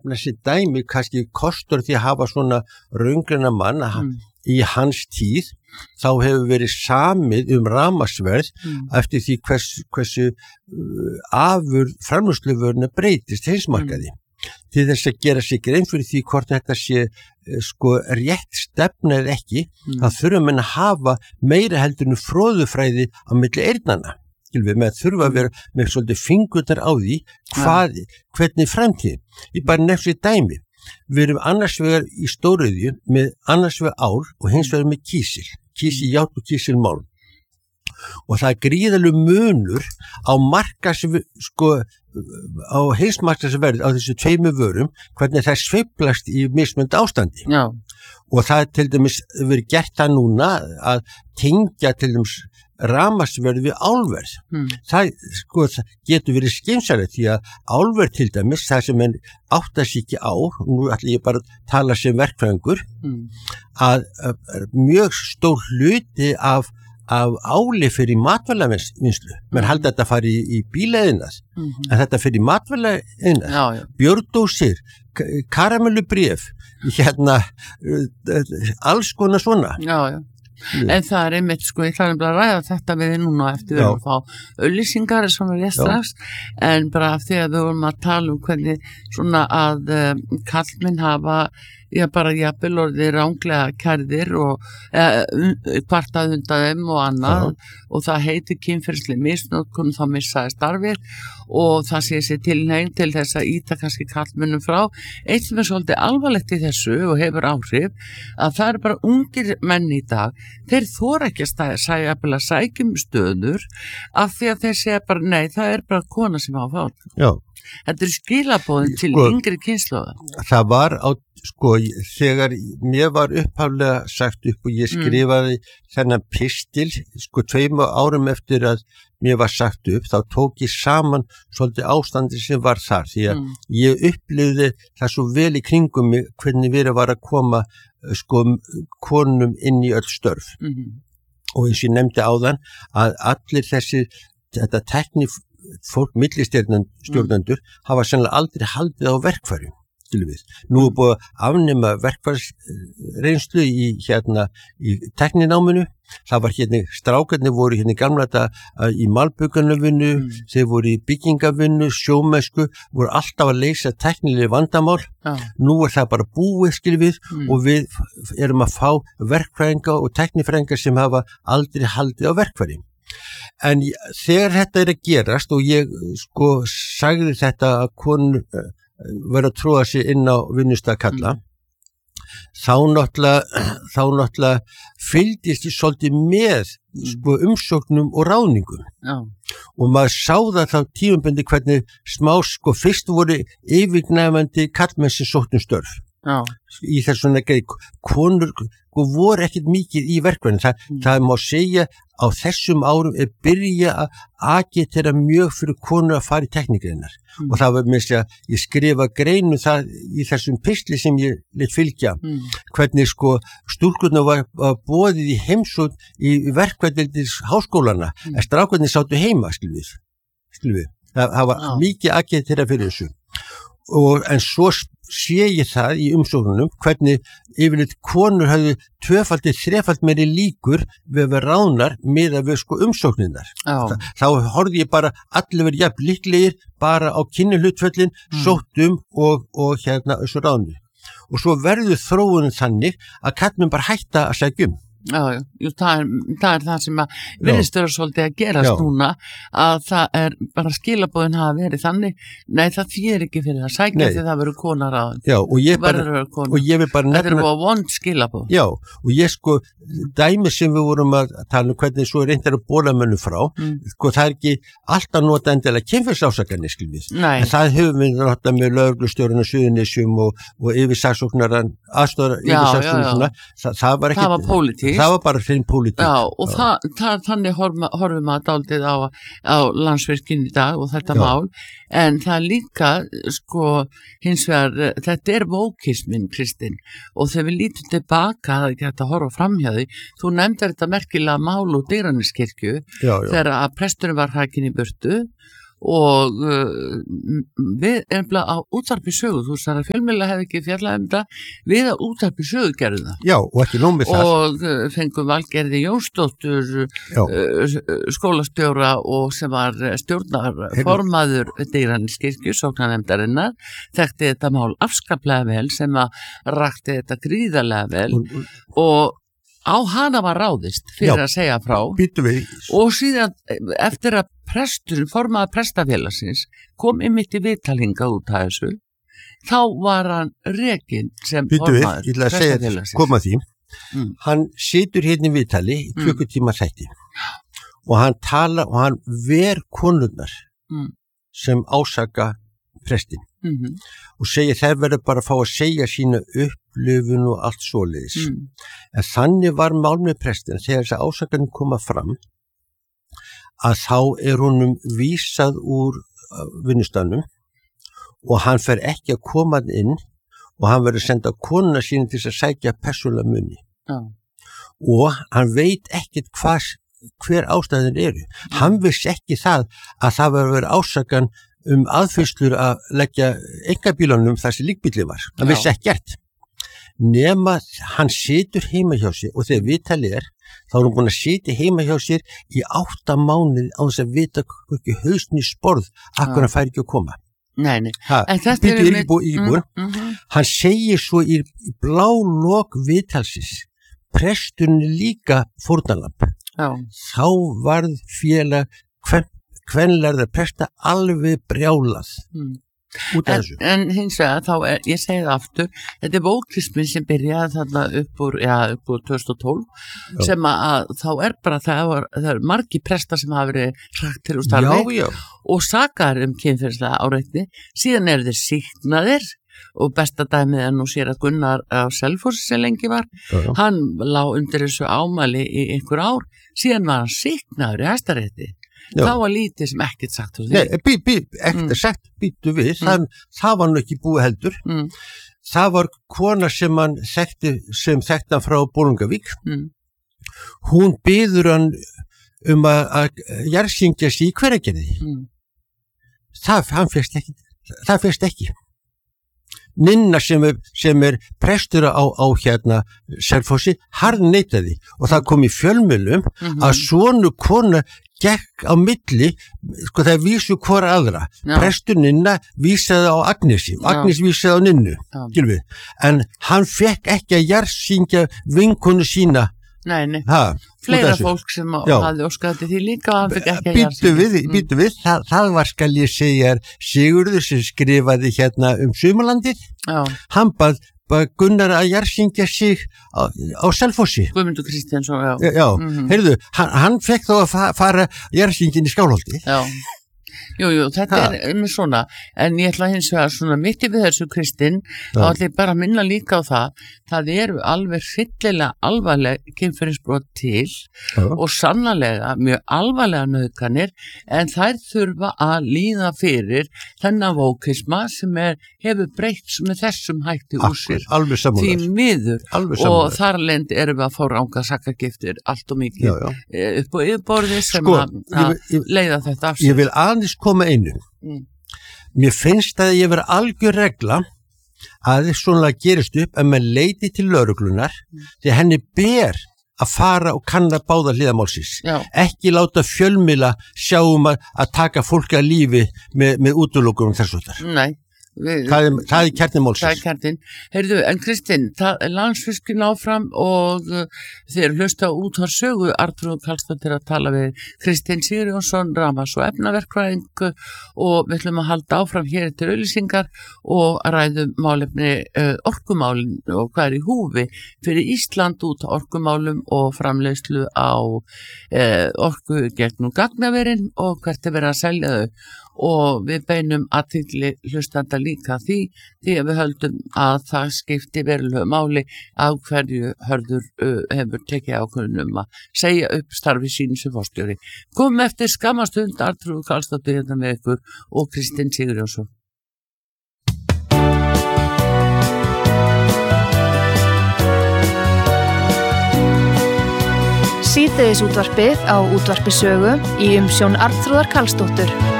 nefna sér dæmi, kannski kostur því að hafa svona raungreina mann í hans tíð, þá hefur verið samið rafmagnsverð eftir því hversu afurð framleiðsluvöruna breytist heimsmarkaði. Til þess að gera sig grein fyrir því hvort þetta sé rétt stefna eða ekki, þá þurfa menn að hafa meira heldur en fróðufræði á milli eyrnanna. Með þurfa að vera með svolítið fingurnar á því hvernig framtíðin. Ég bara nefnir dæmi. Við erum annars vegar í stóriðju með annars vegar ál og hins vegar með kísiljárn og kísilmálm. Og það gríðalegu munur á á heimsmarkaðsverði á þessu tveimu vörum, hvernig það sveiflast í mismunandi ástandi. Já. Og það til dæmis verið gert það núna að tengja til dæmis rafmagnsverð við álverð. Það getur verið skynsamlegt því að álverð til dæmis, það sem menn áttar sig ekki á, nú ætla ég bara að tala sem verkfræðingur, að mjög stór hluti af áli fyrir matvælavinnslu. Menn halda þetta fari í bílaiðnað, en þetta fyrir matvælavinnslu. Bjórdósir, karamellubréf, alls konar svona. Já. En það einmitt, ég ætla bara að ræða þetta við þið núna eftir við að fá auglýsingar svona rétt strax, en bara af því að við vorum að tala hvernig svona að kallmenn hafa bara jafnvel orðið ránglega kærðir og kvartað undan þeim og annað og það heitir kynferðisleg misnotkun, þá missaði starfið og það sé sér tilhneiging til þess að ýta kannski kallmennum frá. Eitt sem svolítið alvarlegt í þessu og hefur áhrif að það bara ungir menn í dag, þeir þora ekki að sækja stöður af því að þeir segja bara nei, það bara kona sem á að fá þetta. Já. Þetta skilabóðin til yngri kynslóða. Það var þegar mér var upphaflega sagt upp og ég skrifaði þennan pistil, 2 árum eftir að mér var sagt upp, þá tók ég saman svolítið ástandi sem var þar, því að ég upplifði það svo vel í kringum mig hvernig verið var að koma konum inn í öll störf. Og eins og ég nefndi áðan að allir þetta tækni fólk, millistjórnendur hafa sennilega aldrei haldið á verkfærum. Nú búið að afnema verkfærsreynslu í tæknináminu. Það var strákarnir voru í gamla daga í malbyggarvinnu, þeir voru í byggingavinnu, sjómennsku, voru alltaf að leysa tæknileg vandamál. Nú það bara búið, og við erum að fá verkfræðinga og tæknifræðinga sem hafa aldrei haldið á verkfæri. En þegar þetta að gerast og ég sagði þetta að konur verið að tróða sig inn á vinnustað kalla, þá náttúrulega fylgdist ég svolítið með umsóknum og ráðningum. Og maður sá það þá tímabundið hvernig fyrst voru yfirgnæfandi karlmenn sem sóttu störf. Í þessum konur voru ekkert mikið í verkefni. Það má segja á þessum árum byrja að agitera mjög fyrir konur að fara í teknikreinar. Og það var með að ég skrifa greinu það í þessum pistli sem ég lét fylgja, hvernig stúlkurnar var boðið í heimsókn í verkfræðildis háskólana, en strákarnir sátu heima, skilvið. Það var mikið agitera fyrir þessu. En svo sé ég það í umsóknunum hvernig yfirleitt konur hafði 2-3 meiri líkur við að vera ráðnar með að við umsókninnar. Þá horfði ég bara allir verið jafn líklegir bara á kynjahlutföllin, sóttum og þessu ráðnu. Og svo verður þróunin þannig að karlmenn bara hætta að sækja það er það sem að virðist vera svolítið að gerast núna, að það bara skilabóðin hafa verið þannig, nei það þýðir ekki fyrir að sækja því það verður konar á og ég vil bara nefna þetta vond skilabóð. Og ég dæmi sem við vorum að tala hvernig svo reyndar að bóla mönnum frá, það ekki alltaf nota endilega kynferðisásakanir, en það hefur við náttúrulega með lögreglustjórinn á Suðurnesjum og yfirsaksóknaran aðstoðar yfirsaksóknarna, það var ekki, það var pólitík. Það var bara fyrir pólitík. Og þannig horfum að dálítið á Landsvirkjun í dag og þetta mál, en það líka, hins vegar, þetta vókismin, Kristinn, og þegar við lítum tilbaka, það ekki hægt að horfa fram hjá því, þú nefndir þetta merkilega mál úr Digranesskirkju, þegar að presturinn var hrakinn í burtu og við erum bara á útvarpi sögu, þú sagði að fjölmiðla hefði ekki fjallað það, við á útvarpi sögu gerðum það. Já, og ekki nóg með það. Og fengum Valgerði Jónsdóttur, skólastjóra og sem var stjórnarformaður Digranesskirkju, sóknarnefndarinnar, þekkti þetta mál afskaplega vel sem að rakti þetta gríðarlega vel og á hana var ráðist fyrir að segja frá og síðan eftir að presturinn, formaður prestafélagsins kom einmitt í viðtalinga út af þessu, þá var hann rekinn sem formaður prestafélagsins. Koma því, hann situr hérna í viðtali í klukkutíma þætti og hann tala og hann ver konurnar sem ásaka prestin og segja þær verður bara að fá að segja sína upplifun og allt svoleiðis. En þannig var mál með prestin þegar þess að ásakanum koma fram að þá honum vísað úr vinnustanum og hann fer ekki að koma inn og hann verður að senda konuna sína til að sækja persónulega muni. Og hann veit ekkert hver ástæðin eru. Hann vissi ekki það að það verður að vera ásakan aðfyrslur að leggja einkabílunum þar sem líkbíli var. Hann vissi ekkert. Nema hann situr heima hjá sér og þegar viðtalið þá hann búin að sitja heima hjá sér í 8 mánuði á þess að vita ekki hausn í sporð akkur hann fær ekki að koma. Nei. En þetta er íbúin. Hann segir svo í blá lok viðtalsins presturinn líka fórnarlamb. Þá varð félag kvenlærða presta alveg brjálað út af þessu. En hins vegar þá ég segi það aftur, þetta vókismin sem byrjaði þarna upp úr 2012 sem að þá bara það er margi prestar sem hafa verið hrakt til úr starfi og sakar kynferðislega áreitni, síðan þeir sýknaðir og besta dæmið nú sér að Gunnar á Selfossi sem lengi var, hann lá undir þessu ámæli í einhver ár, síðan var hann sýknaður í Hæstarétti. Það var lítið sem ekkert sagt úr því. Nei, ekkert sagt býttu við, það var nú ekki búið heldur. Það var kona sem hann þekkti hann frá Bolungarvík. Hún biður hann að jarðsyngja sig í Hveragerði. Það fyrst ekki. Ninna sem prestur á hérna Selfossi, harðneitaði og það kom í fjölmiðlum að svona kona gekk á milli, sko það vísu hvora aðra. Prestur Ninna vísaði á Agnesi, Agnes vísaði á Ninnu, en hann fekk ekki að jarðsyngja vinkonu sína. Nei. Fleira fólk sem hafði óskað til því líka og hann fikk ekki að jarðsyngja. Býtu við, það var skal ég segja Sigurður sem skrifaði hérna Sumarlandið. Hann bað Gunnar að jarðsyngja sig á Selfossi. Guðmundur Kristjánsson, heyrðu, hann fekk þó að fara jarðsyngin í Skálholti. Jú, þetta er með svona, en ég ætla hins vegar svona mitt í við þessu Kristinn, þá ætla ég bara að minna líka á það eru alveg hryllilega alvarleg kynferðisbrot til og sannarlega mjög alvarlega nauðganir, en þær þurfa að líða fyrir þennan vókisma sem hefur breytt með þessum hætti úr sér, því miður, og þar lendi erum við að fá ranga sakagiftir allt og mikið upp á yfirborði sem að leiða þetta af sér. Ég vil aðeins koma einu. Mér finnst að ég vera algjör regla að þess svona gerist upp að maður leiti til lögreglunar því henni ber að fara og kanna báða hliðamálsins. Ekki láta fjölmiðla sjá að taka fólk að lífi með útilokunum þess og þar. Nei. Það er kjarnin málsins. Það er kjarnin. Heyrðu, en Kristinn, Landsvirkjun áfram og þeir hlusta út á sögu Arnþrúður Karlsdóttir að tala við Kristinn Sigurjónsson, ramas- og efnaverkfræðing og við ætlum að halda áfram hér til auglýsingar og ræðum málefni orkumálin og hvað er í húfi fyrir Ísland út á orkumálum og framleiðslu á orku gegnum gagnaverin og hvert er verið að selja þau. Og við beinum athygli hlustanda líka því að við höldum að það skipti verulegu máli á hverju Hörður hefur tekið ákvörðun að segja upp starfi sínu sem forstjóri. Komum eftir skamastund, Arnþrúður Karlsdóttir hérna með ykkur og Kristinn Sigurjónsson. Síðdegisútvarpið á Útvarpi Sögu í umsjón Arnþrúðar Karlsdóttur.